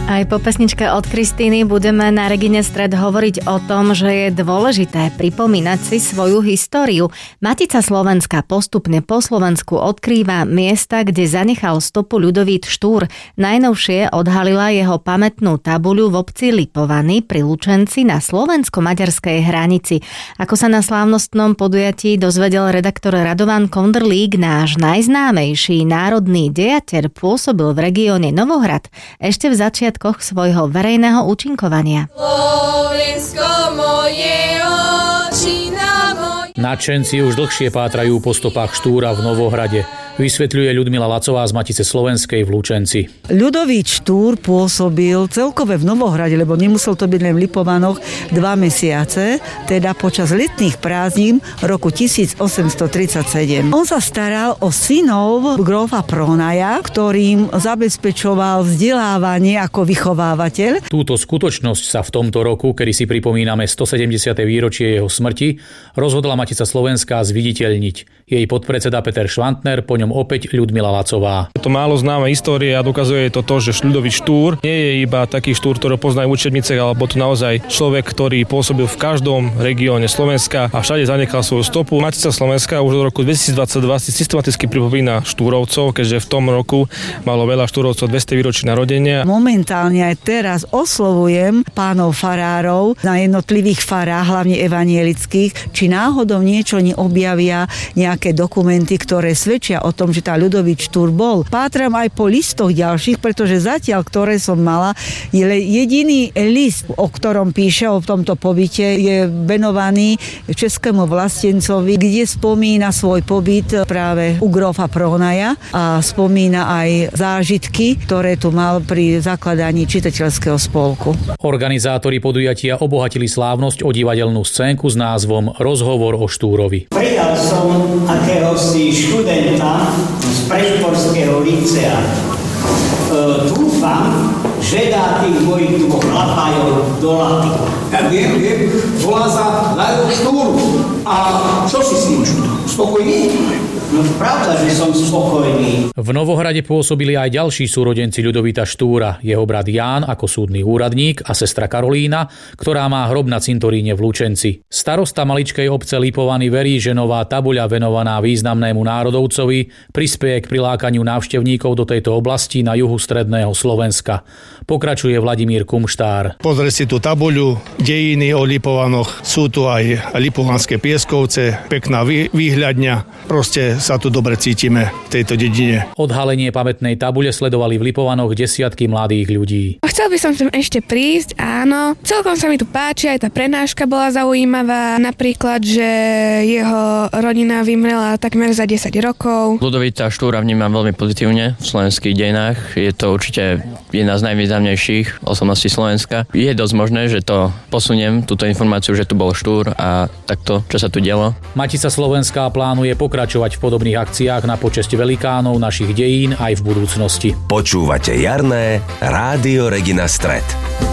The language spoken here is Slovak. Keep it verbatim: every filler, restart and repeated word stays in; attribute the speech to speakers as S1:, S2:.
S1: Aj po pesničke od Kristíny budeme na Regine Stred hovoriť o tom, že je dôležité pripomínať si svoju históriu. Matica Slovenska postupne po Slovensku odkrýva miesta, kde zanechal stopu Ľudovít Štúr. Najnovšie odhalila jeho pamätnú tabuľu v obci Lipovany pri Lučenci na slovensko-maďarskej hranici. Ako sa na slávnostnom podujatí dozvedel redaktor Radovan Konderlík, náš najznámejší národný dejateľ pôsobil v regióne Novohrad ešte v začiatku svojho verejného účinkovania.
S2: Nadšenci už dlhšie pátrajú po stopách Štúra v Novohrade, vysvetľuje Ľudmila Lacová z Matice Slovenskej v Lučenci.
S3: Ľudovít Štúr pôsobil celkové v Novohrade, lebo nemusel to byť len v Lipovanoch, dva mesiace, teda počas letných prázdnin roku tisícosemstotridsaťsedem. On sa staral o synov grófa Pronaja, ktorým zabezpečoval vzdelávanie ako vychovávateľ.
S2: Túto skutočnosť sa v tomto roku, kedy si pripomíname stosedemdesiate výročie jeho smrti, rozhodla Matica Slovenská zviditeľniť. Jej podpredseda Peter Švantner, po ňom opäť Ľudmila Lacová.
S4: Je to málo známa história a dokazuje to to, že Ľudovít Štúr nie je iba taký Štúr, ktorý poznajú učebnice, alebo to naozaj človek, ktorý pôsobil v každom regióne Slovenska a všade zanechal svoju stopu. Matica Slovenská už od roku dvetisícdvadsaťdva si systematicky pripomína Štúrovcov, keďže v tom roku malo veľa Štúrovcov dvesto výročí narodenia.
S3: Momentálne aj teraz oslovujem pánov farárov na jednotlivých farách, hlavne evanielických, či náhodou niečo neobjavia, nejaké dokumenty, ktoré svedčia o tom, že tá Ľudovít Štúr bol. Pátram aj po listoch ďalších, pretože zatiaľ, ktoré som mala, je jediný list, o ktorom píše o tomto pobyte, je venovaný českému vlastencovi, kde spomína svoj pobyt práve u grófa Pronaja a spomína aj zážitky, ktoré tu mal pri zakladaní čitateľského spolku.
S2: Organizátori podujatia obohatili slávnosť o divadelnú scénku s názvom Rozhovor o Štúrovi.
S5: Prijal som akéhosi študenta z Prešporského licea. E, dúfam, že dá tých mojich dvoch lapajov do laty.
S6: Ja viem, viem, volá sa Ľudovít Štúr. A čo si s ním? Spokojný?
S5: No pravda, že som spokojný.
S2: V Novohrade pôsobili aj ďalší súrodenci Ľudovíta Štúra, jeho brat Ján ako súdny úradník a sestra Karolína, ktorá má hrob na cintoríne v Lučenci. Starosta maličkej obce Lipovany verí, že nová tabuľa venovaná významnému národovcovi prispeje k prilákaniu návštevníkov do tejto oblasti na juhu stredného Slovenska. Pokračuje Vladimír Kumštár.
S7: Pozri si tú tabuľu, dejiny o Lipovanoch, sú tu aj lipovanské pieskovce, pekná výhľadňa, proste sa tu dobre cítime v tejto dedine.
S2: Odhalenie pamätnej tabule sledovali v Lipovanoch desiatky mladých ľudí.
S8: Chcel by som sem ešte prísť, áno. Celkom sa mi tu páči, aj tá prenáška bola zaujímavá. Napríklad, že jeho rodina vymrela takmer za desať rokov.
S9: Ľudovíta Štúra vnímam veľmi pozitívne v slovenských dejinách. Je to určite jedna z najvýznamnejších osobností Slovenska. Je dosť možné, že to posuniem, túto informáciu, že tu bol Štúr a takto, čo sa tu dialo.
S2: Matica Slovenská plánuje pokračovať v podobných akciách na počesť velikánov našich dejín aj v budúcnosti.
S10: Počúvate jarné Rádio Regina Stred.